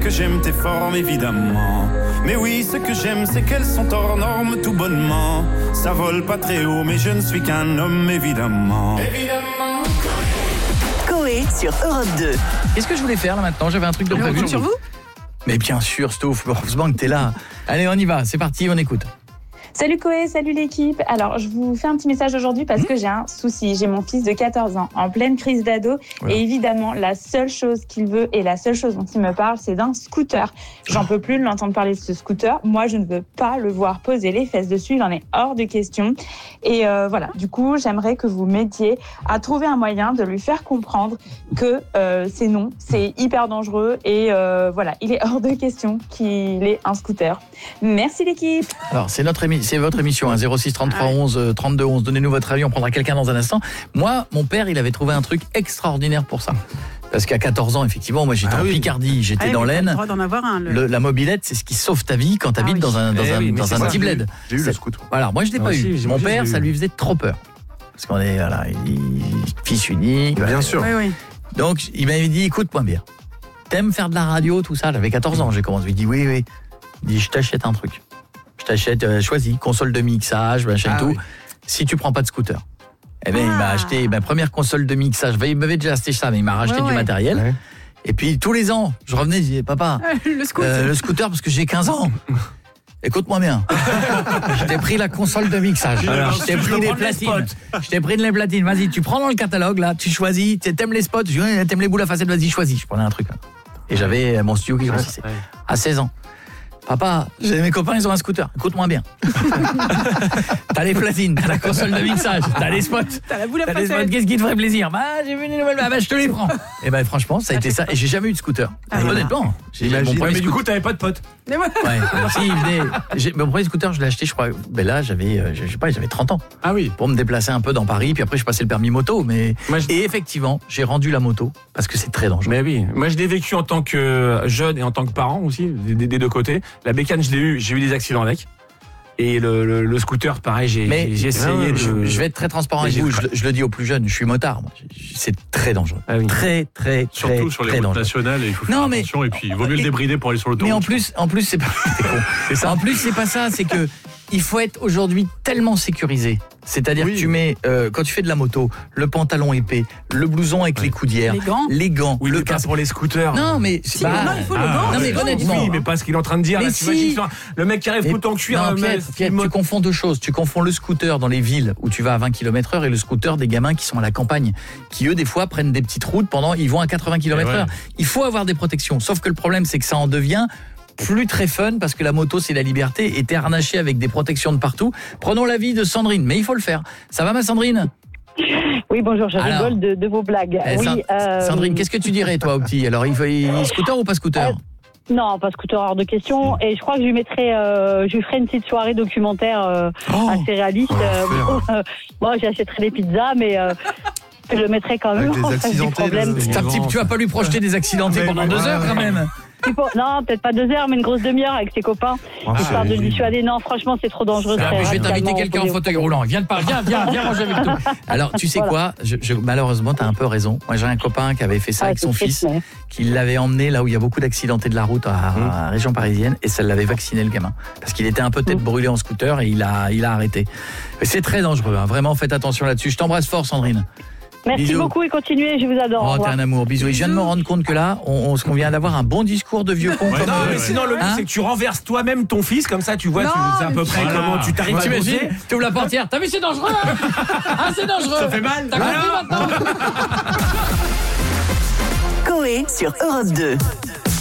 que j'aime tes formes, évidemment. Mais oui, ce que j'aime, c'est qu'elles sont hors normes tout bonnement. Ça vole pas très haut, mais je ne suis qu'un homme, évidemment. Évidemment. Coé sur Europe 2. Qu'est-ce que je voulais faire là maintenant? J'avais un truc de prévu. Sur vous? Mais bien sûr, Stouff, heureusement que t'es là. Allez, on y va, c'est parti, on écoute. Salut Coé, salut l'équipe. Alors, je vous fais un petit message aujourd'hui parce que j'ai un souci. J'ai mon fils de 14 ans en pleine crise d'ado. Voilà. Et évidemment, la seule chose qu'il veut et la seule chose dont il me parle, c'est d'un scooter. J'en peux plus de l'entendre parler de ce scooter. Moi, je ne veux pas le voir poser les fesses dessus. Il en est hors de question. Et voilà, du coup, j'aimerais que vous m'aidiez à trouver un moyen de lui faire comprendre que c'est non, c'est hyper dangereux. Et voilà, il est hors de question qu'il ait un scooter. Merci l'équipe. Alors, c'est votre émission, hein, 06 33 11 32 11. Donnez-nous votre avis, on prendra quelqu'un dans un instant. Moi, mon père, il avait trouvé un truc extraordinaire pour ça. Parce qu'à 14 ans, effectivement, moi j'étais en Picardie, j'étais dans l'Aisne. D'en avoir un, La mobilette, c'est ce qui sauve ta vie quand tu habites dans un petit bled. J'ai eu le scooter. Voilà, moi je l'ai pas eu. Mon père, ça lui faisait trop peur. Parce qu'on est fils unique. Bien sûr. Oui. Donc, il m'avait dit, écoute-moi bien. T'aimes faire de la radio, tout ça? J'avais 14 ans, j'ai commencé. Il dit, oui. Il dit, je t'achète un truc. Je t'achète, choisis, console de mixage, machin et tout. Oui. Si tu prends pas de scooter. Eh bien, il m'a acheté ma première console de mixage. Il m'avait déjà acheté ça, mais il m'a racheté du matériel. Ouais. Et puis, tous les ans, je revenais, je disais, papa, le scooter, parce que j'ai 15 ans. Écoute-moi bien. Je t'ai pris la console de mixage. Je t'ai pris des platines. Je t'ai pris des platines. Vas-y, tu prends dans le catalogue, là, tu choisis. T'aimes les spots, t'aimes les boules à facettes, vas-y, choisis. Je prenais un truc. Là. Et j'avais mon studio qui grossissait. À 16 ans. Papa, mes copains, ils ont un scooter. Écoute-moi bien. T'as les platines, t'as la console de mixage, t'as les spots. T'as la boule à facettes. Qu'est-ce qui te ferait plaisir? J'ai vu une nouvelle, je te les prends. Et franchement, ça a été ça. Et j'ai jamais eu de scooter. Honnêtement. Mais du coup, t'avais pas de potes. Ouais. Si, mon premier scooter, je l'ai acheté, je crois. Là, j'avais 30 ans. Ah oui. Pour me déplacer un peu dans Paris. Puis après, je passais le permis moto. Et effectivement, j'ai rendu la moto parce que c'est très dangereux. Mais oui. Moi, je l'ai vécu en tant que jeune et en tant que parent aussi, des deux côtés. La bécane, j'ai eu des accidents avec. Et le scooter, pareil, j'ai essayé de... Je vais être très transparent avec vous, je le dis aux plus jeunes, je suis motard, moi. C'est très dangereux. Ah oui. Très surtout sur les routes nationales, il faut faire attention, et puis il vaut mieux le débrider pour aller sur l'autoroute. Mais en plus c'est pas ça. En plus, c'est pas ça, c'est que il faut être aujourd'hui tellement sécurisé. C'est-à-dire que tu mets, quand tu fais de la moto, le pantalon épais, le blouson avec les coudières, les gants, le casque pour les scooters. Non, mais il faut le gant. Non, mais honnêtement. Oui, mais pas ce qu'il est en train de dire. Là, le mec qui arrive tout en cuir. Pierre, tu confonds deux choses. Tu confonds le scooter dans les villes où tu vas à 20 km/h et le scooter des gamins qui sont à la campagne, qui eux, des fois, prennent des petites routes ils vont à 80 km/h. Il faut avoir des protections. Sauf que le problème, c'est que ça en devient plus très fun parce que la moto c'est la liberté et t'es harnaché avec des protections de partout. Prenons l'avis de Sandrine, mais il faut le faire. Ça va ma Sandrine? Oui, bonjour, je rigole de vos blagues. Sandrine, qu'est-ce que tu dirais toi au petit? Alors il scooter ou pas scooter? Non, pas scooter, hors de question. Et je crois que je lui ferai une petite soirée documentaire assez réaliste. Moi, j'achèterai des pizzas, mais je le mettrai quand même. Avec des accidentés. Tu vas pas lui projeter des accidentés pendant 2 heures quand même. Non, peut-être pas 2 heures, mais une grosse demi-heure avec ses copains. Histoire de le dissuader. Non, franchement, c'est trop dangereux. Je vais t'inviter quelqu'un en fauteuil roulant. Viens manger avec nous. Alors, tu sais quoi? Malheureusement, t'as un peu raison. Moi, j'ai un copain qui avait fait ça avec son fils, qui l'avait emmené là où il y a beaucoup d'accidentés de la route à la région parisienne, et ça l'avait vacciné le gamin. Parce qu'il était un peu tête brûlée en scooter et il a arrêté. C'est très dangereux. Vraiment, faites attention là-dessus. Je t'embrasse fort, Sandrine. Merci beaucoup et continuez, je vous adore. Oh, t'es un amour, bisous. Et je viens de me rendre compte que là, on vient d'avoir un bon discours de vieux con. Mais sinon, le but, c'est que tu renverses toi-même ton fils, comme ça, tu vois, c'est à peu près comment tu t'arrives à bosser. Tu ouvres la portière, t'as vu, c'est dangereux. C'est dangereux. Ça fait mal. T'as compris maintenant? Coé sur Europe 2.